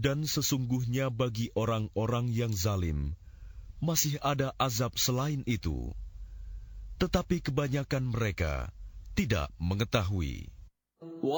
Dan sesungguhnya bagi orang-orang yang zalim, masih ada azab selain itu. Tetapi kebanyakan mereka tidak mengetahui.